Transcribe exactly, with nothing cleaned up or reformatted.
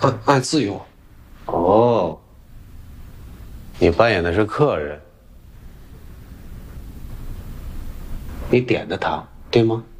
按按自由。 哦，你扮演的是客人，你点的他，对吗？